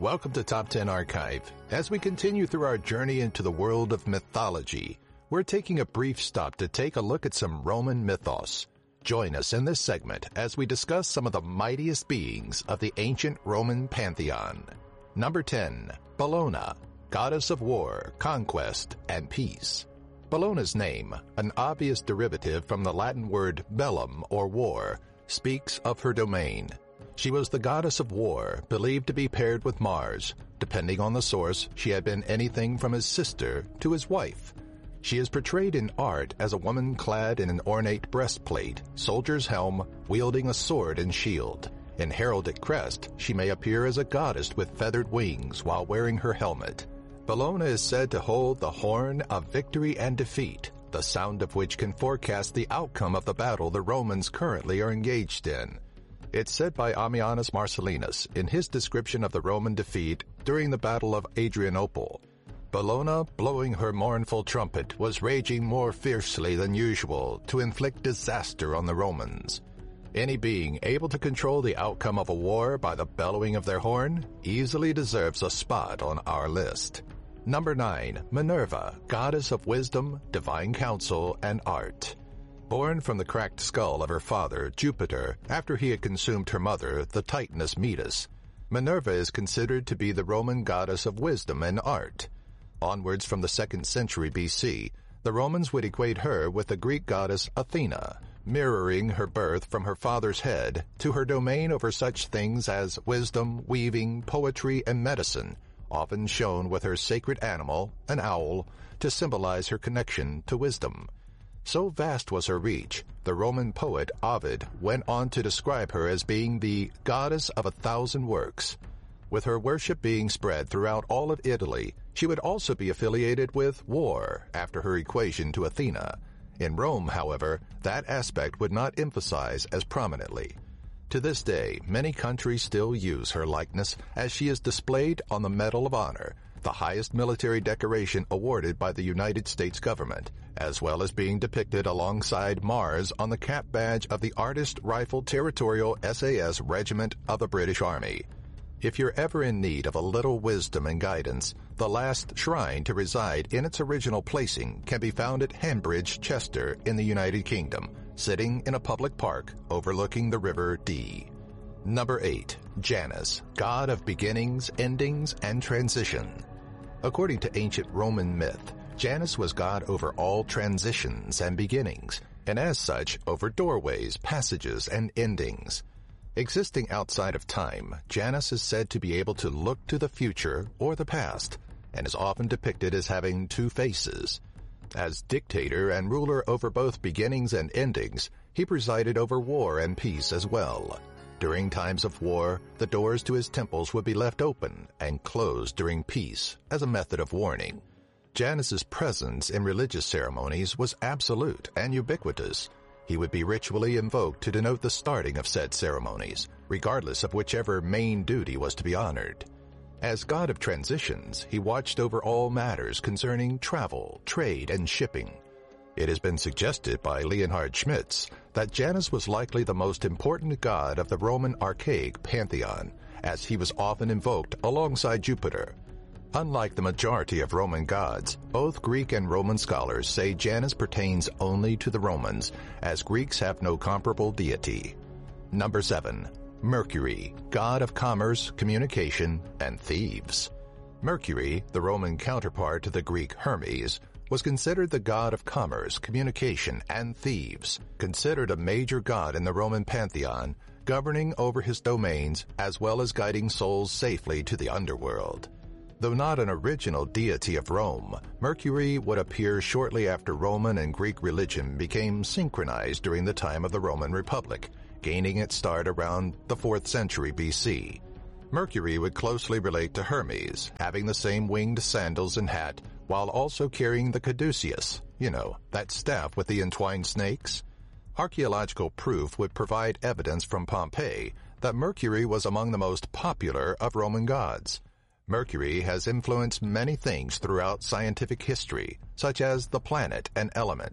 Welcome to Top 10 Archive. As we continue through our journey into the world of mythology, we're taking a brief stop to take a look at some Roman mythos. Join us in this segment as we discuss some of the mightiest beings of the ancient Roman pantheon. Number 10. Bellona, goddess of war, conquest, and peace. Bellona's name, an obvious derivative from the Latin word bellum or war, speaks of her domain. She was the goddess of war, believed to be paired with Mars. Depending on the source, she had been anything from his sister to his wife. She is portrayed in art as a woman clad in an ornate breastplate, soldier's helm, wielding a sword and shield. In heraldic crest, she may appear as a goddess with feathered wings while wearing her helmet. Bellona is said to hold the horn of victory and defeat, the sound of which can forecast the outcome of the battle the Romans currently are engaged in. It's said by Ammianus Marcellinus in his description of the Roman defeat during the Battle of Adrianople. Bellona, blowing her mournful trumpet, was raging more fiercely than usual to inflict disaster on the Romans. Any being able to control the outcome of a war by the bellowing of their horn easily deserves a spot on our list. Number 9. Minerva, goddess of wisdom, divine counsel, and art. Born from the cracked skull of her father, Jupiter, after he had consumed her mother, the Titaness Metis, Minerva is considered to be the Roman goddess of wisdom and art. Onwards from the 2nd century BC, the Romans would equate her with the Greek goddess Athena, mirroring her birth from her father's head to her domain over such things as wisdom, weaving, poetry, and medicine, often shown with her sacred animal, an owl, to symbolize her connection to wisdom. So vast was her reach, the Roman poet Ovid went on to describe her as being the goddess of 1,000 works. With her worship being spread throughout all of Italy, she would also be affiliated with war after her equation to Athena. In Rome, however, that aspect would not emphasize as prominently. To this day, many countries still use her likeness as she is displayed on the Medal of Honor, the highest military decoration awarded by the United States government, as well as being depicted alongside Mars on the cap badge of the Artist Rifle Territorial SAS Regiment of the British Army. If you're ever in need of a little wisdom and guidance, the last shrine to reside in its original placing can be found at Hambridge, Chester, in the United Kingdom, sitting in a public park overlooking the River Dee. Number 8. Janus, god of beginnings, endings, and transition. According to ancient Roman myth, Janus was god over all transitions and beginnings, and as such over doorways, passages, and endings. Existing outside of time, Janus is said to be able to look to the future or the past, and is often depicted as having two faces. As dictator and ruler over both beginnings and endings, he presided over war and peace as well. During times of war, the doors to his temples would be left open and closed during peace as a method of warning. Janus's presence in religious ceremonies was absolute and ubiquitous. He would be ritually invoked to denote the starting of said ceremonies, regardless of whichever main duty was to be honored. As god of transitions, he watched over all matters concerning travel, trade, and shipping. It has been suggested by Leonhard Schmitz that Janus was likely the most important god of the Roman archaic pantheon, as he was often invoked alongside Jupiter. Unlike the majority of Roman gods, both Greek and Roman scholars say Janus pertains only to the Romans, as Greeks have no comparable deity. Number 7. Mercury, god of commerce, communication, and thieves. Mercury, the Roman counterpart to the Greek Hermes, was considered the god of commerce, communication, and thieves, considered a major god in the Roman pantheon, governing over his domains as well as guiding souls safely to the underworld. Though not an original deity of Rome, Mercury would appear shortly after Roman and Greek religion became synchronized during the time of the Roman Republic, gaining its start around the 4th century BC. Mercury would closely relate to Hermes, having the same winged sandals and hat, while also carrying the caduceus, that staff with the entwined snakes. Archaeological proof would provide evidence from Pompeii that Mercury was among the most popular of Roman gods. Mercury has influenced many things throughout scientific history, such as the planet and element.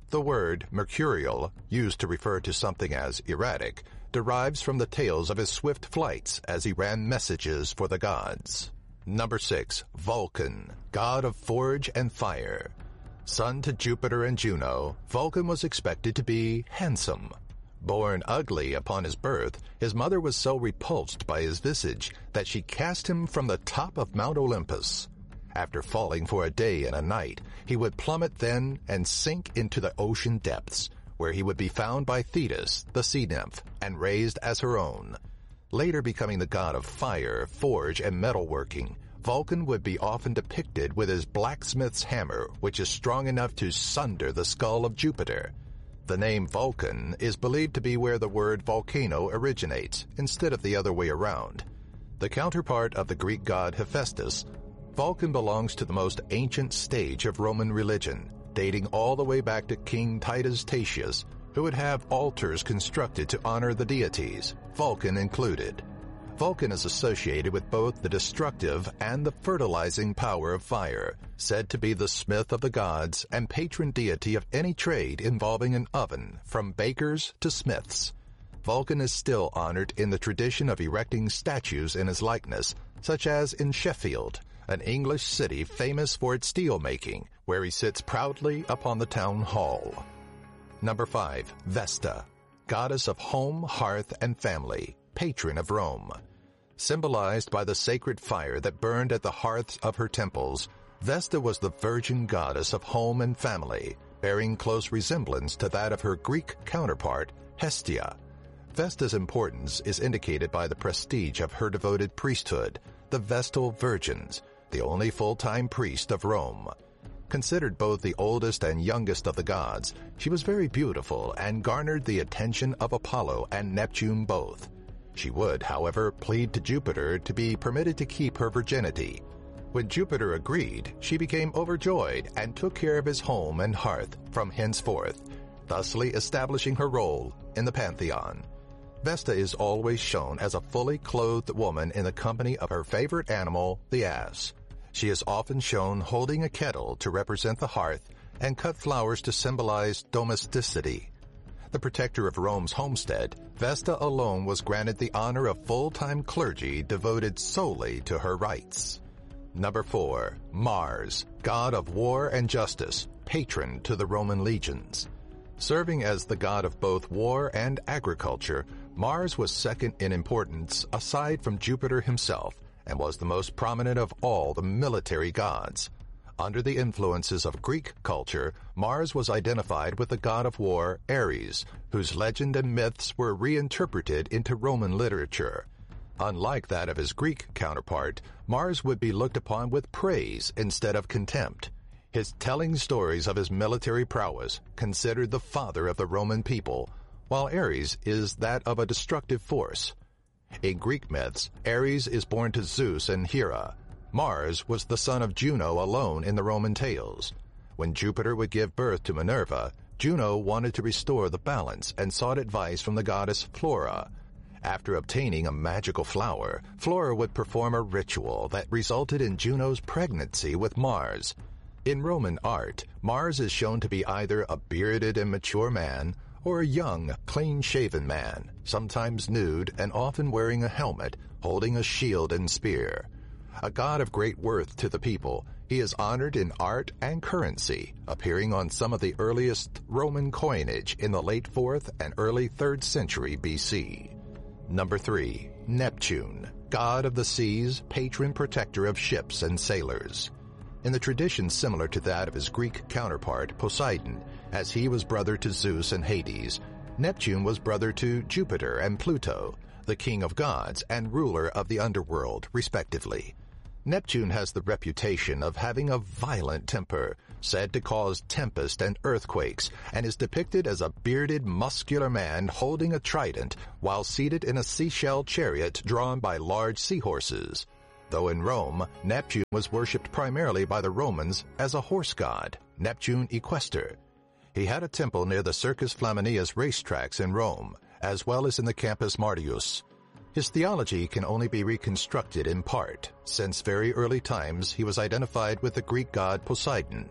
The word mercurial, used to refer to something as erratic, derives from the tales of his swift flights as he ran messages for the gods. Number 6. Vulcan, god of forge and fire. Son to Jupiter and Juno, Vulcan was expected to be handsome. Born ugly upon his birth, his mother was so repulsed by his visage that she cast him from the top of Mount Olympus. After falling for a day and a night, he would plummet then and sink into the ocean depths, where he would be found by Thetis, the sea nymph, and raised as her own. Later becoming the god of fire, forge, and metalworking, Vulcan would be often depicted with his blacksmith's hammer, which is strong enough to sunder the skull of Jupiter. The name Vulcan is believed to be where the word volcano originates, instead of the other way around. The counterpart of the Greek god Hephaestus, Vulcan belongs to the most ancient stage of Roman religion, dating all the way back to King Titus Tatius, who would have altars constructed to honor the deities, Vulcan included. Vulcan is associated with both the destructive and the fertilizing power of fire, said to be the smith of the gods and patron deity of any trade involving an oven, from bakers to smiths. Vulcan is still honored in the tradition of erecting statues in his likeness, such as in Sheffield, an English city famous for its steel-making, where he sits proudly upon the town hall. Number 5. Vesta, goddess of home, hearth, and family, patron of Rome. Symbolized by the sacred fire that burned at the hearths of her temples, Vesta was the virgin goddess of home and family, bearing close resemblance to that of her Greek counterpart, Hestia. Vesta's importance is indicated by the prestige of her devoted priesthood, the Vestal Virgins, the only full-time priest of Rome. Considered both the oldest and youngest of the gods, she was very beautiful and garnered the attention of Apollo and Neptune both. She would, however, plead to Jupiter to be permitted to keep her virginity. When Jupiter agreed, she became overjoyed and took care of his home and hearth from henceforth, thusly establishing her role in the pantheon. Vesta is always shown as a fully clothed woman in the company of her favorite animal, the ass. She is often shown holding a kettle to represent the hearth and cut flowers to symbolize domesticity. The protector of Rome's homestead, Vesta alone was granted the honor of full-time clergy devoted solely to her rites. Number 4. Mars, god of war and justice, patron to the Roman legions. Serving as the god of both war and agriculture, Mars was second in importance aside from Jupiter himself, and was the most prominent of all the military gods. Under the influences of Greek culture, Mars was identified with the god of war, Ares, whose legend and myths were reinterpreted into Roman literature. Unlike that of his Greek counterpart, Mars would be looked upon with praise instead of contempt. His telling stories of his military prowess, considered the father of the Roman people, while Ares is that of a destructive force. In Greek myths, Ares is born to Zeus and Hera. Mars was the son of Juno alone in the Roman tales. When Jupiter would give birth to Minerva, Juno wanted to restore the balance and sought advice from the goddess Flora. After obtaining a magical flower, Flora would perform a ritual that resulted in Juno's pregnancy with Mars. In Roman art, Mars is shown to be either a bearded and mature man or a young, clean-shaven man, sometimes nude and often wearing a helmet, holding a shield and spear. A god of great worth to the people, he is honored in art and currency, appearing on some of the earliest Roman coinage in the late 4th and early 3rd century BC. Number 3. Neptune, god of the seas, patron protector of ships and sailors. In the tradition similar to that of his Greek counterpart, Poseidon, as he was brother to Zeus and Hades, Neptune was brother to Jupiter and Pluto, the king of gods and ruler of the underworld, respectively. Neptune has the reputation of having a violent temper, said to cause tempest and earthquakes, and is depicted as a bearded, muscular man holding a trident while seated in a seashell chariot drawn by large seahorses. Though in Rome, Neptune was worshipped primarily by the Romans as a horse god, Neptune Equester. He had a temple near the Circus Flaminius racetracks in Rome, as well as in the Campus Martius. His theology can only be reconstructed in part, since very early times he was identified with the Greek god Poseidon.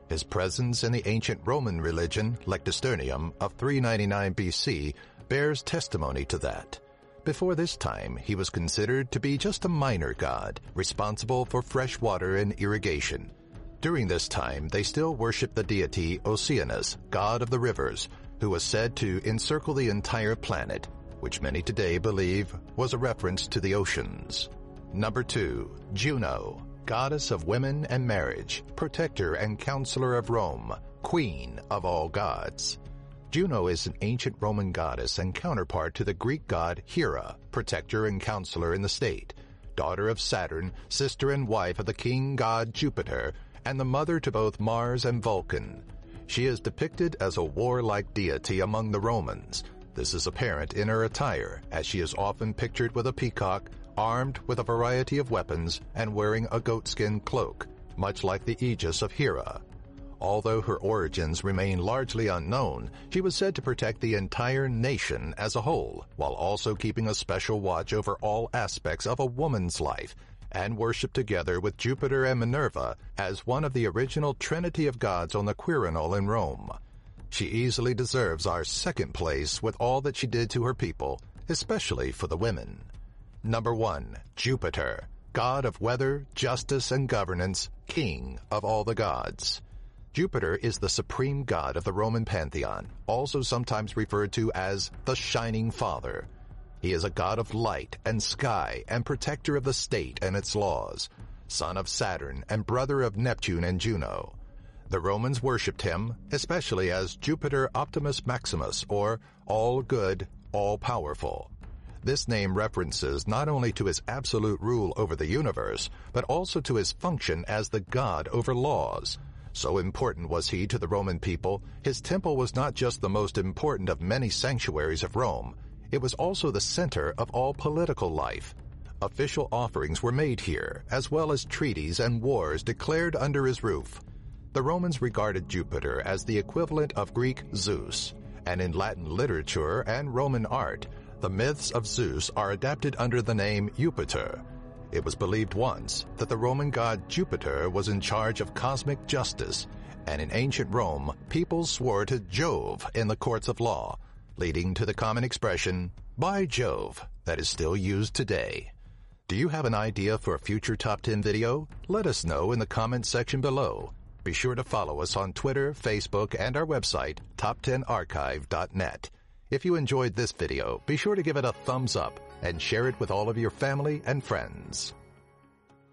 His presence in the ancient Roman religion, Lectisternium, of 399 BC, bears testimony to that. Before this time, he was considered to be just a minor god, responsible for fresh water and irrigation. During this time, they still worshipped the deity Oceanus, god of the rivers, who was said to encircle the entire planet, which many today believe was a reference to the oceans. Number 2. Juno, goddess of women and marriage, protector and counselor of Rome, queen of all gods. Juno is an ancient Roman goddess and counterpart to the Greek god Hera, protector and counselor in the state, daughter of Saturn, sister and wife of the king god Jupiter, and the mother to both Mars and Vulcan. She is depicted as a warlike deity among the Romans. This is apparent in her attire, as she is often pictured with a peacock, armed with a variety of weapons, and wearing a goatskin cloak, much like the aegis of Hera. Although her origins remain largely unknown, she was said to protect the entire nation as a whole, while also keeping a special watch over all aspects of a woman's life, and worshipped together with Jupiter and Minerva as one of the original trinity of gods on the Quirinal in Rome. She easily deserves our second place with all that she did to her people, especially for the women. Number 1. Jupiter, god of weather, justice, and governance, king of all the gods. Jupiter is the supreme god of the Roman pantheon, also sometimes referred to as the Shining Father. He is a god of light and sky and protector of the state and its laws, son of Saturn and brother of Neptune and Juno. The Romans worshipped him, especially as Jupiter Optimus Maximus, or all-good, all-powerful. This name references not only to his absolute rule over the universe, but also to his function as the god over laws. So important was he to the Roman people, his temple was not just the most important of many sanctuaries of Rome, it was also the center of all political life. Official offerings were made here, as well as treaties and wars declared under his roof. The Romans regarded Jupiter as the equivalent of Greek Zeus, and in Latin literature and Roman art, the myths of Zeus are adapted under the name Jupiter. It was believed once that the Roman god Jupiter was in charge of cosmic justice, and in ancient Rome, people swore to Jove in the courts of law, leading to the common expression, "By Jove," that is still used today. Do you have an idea for a future Top 10 video? Let us know in the comments section below. Be sure to follow us on Twitter, Facebook, and our website, top10archive.net. If you enjoyed this video, be sure to give it a thumbs up and share it with all of your family and friends.